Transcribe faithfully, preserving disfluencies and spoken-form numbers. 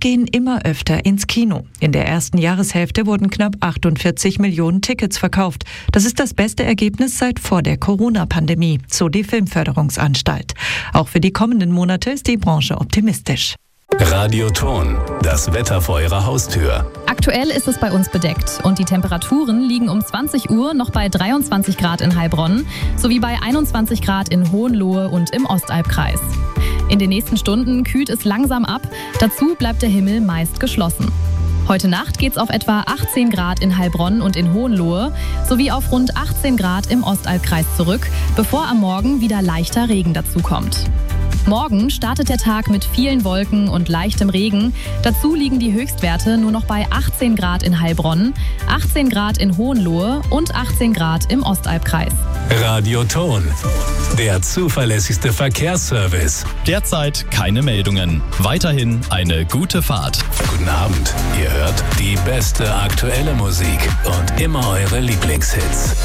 gehen immer öfter ins Kino. In der ersten Jahreshälfte wurden knapp achtundvierzig Millionen Tickets verkauft. Das ist das beste Ergebnis seit vor der Corona-Pandemie, so die Filmförderungsanstalt. Auch für die kommenden Monate ist die Branche optimistisch. Radioton, das Wetter vor Ihrer Haustür. Aktuell ist es bei uns bedeckt und die Temperaturen liegen um zwanzig Uhr noch bei dreiundzwanzig Grad in Heilbronn sowie bei einundzwanzig Grad in Hohenlohe und im Ostalbkreis. In den nächsten Stunden kühlt es langsam ab, dazu bleibt der Himmel meist geschlossen. Heute Nacht geht's auf etwa achtzehn Grad in Heilbronn und in Hohenlohe sowie auf rund achtzehn Grad im Ostalbkreis zurück, bevor am Morgen wieder leichter Regen dazukommt. Morgen startet der Tag mit vielen Wolken und leichtem Regen. Dazu liegen die Höchstwerte nur noch bei achtzehn Grad in Heilbronn, achtzehn Grad in Hohenlohe und achtzehn Grad im Ostalbkreis. Radioton, der zuverlässigste Verkehrsservice. Derzeit keine Meldungen. Weiterhin eine gute Fahrt. Guten Abend, ihr hört die beste aktuelle Musik und immer eure Lieblingshits.